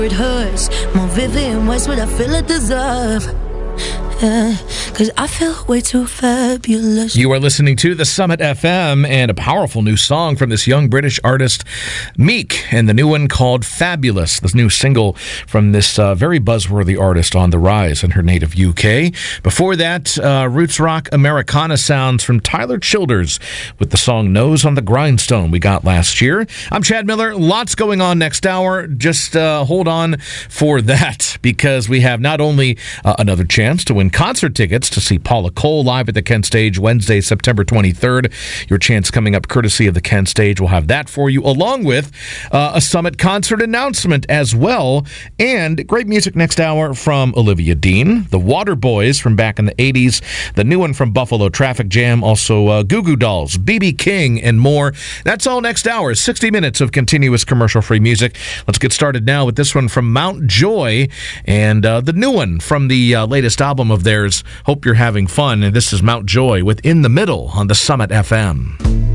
It hurts more vivid in ways what I feel it deserve. Yeah, cause I feel way too fabulous. You are listening to The Summit FM and a powerful new song from this young British artist, Meek, and the new one called Fabulous, this new single from this very buzzworthy artist on the rise in her native UK. Before that, roots rock Americana sounds from Tyler Childers with the song Nose on the Grindstone we got last year. I'm Chad Miller. Lots going on next hour. Just hold on for that, because we have not only another chance to win concert tickets to see Paula Cole live at the Kent Stage Wednesday, September 23rd. Your chance coming up courtesy of the Kent Stage. We'll have that for you, along with a Summit concert announcement as well, and great music next hour from Olivia Dean, the Waterboys from back in the 80s, the new one from Buffalo Traffic Jam, also Goo Goo Dolls, B.B. King, and more. That's all next hour. 60 minutes of continuous commercial-free music. Let's get started now with this one from Mount Joy, and the new one from the latest album of theirs. Hope you're having fun. And this is Mount Joy with In the Middle on the Summit FM.